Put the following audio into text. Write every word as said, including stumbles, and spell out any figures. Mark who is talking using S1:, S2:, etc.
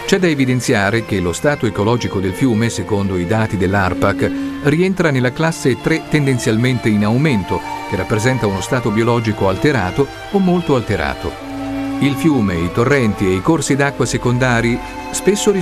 S1: C'è da evidenziare che lo stato ecologico del fiume, secondo i dati dell'ARPAC, rientra nella classe tre tendenzialmente in aumento, che rappresenta uno stato biologico alterato o molto alterato. Il fiume, i torrenti e i corsi d'acqua secondari spesso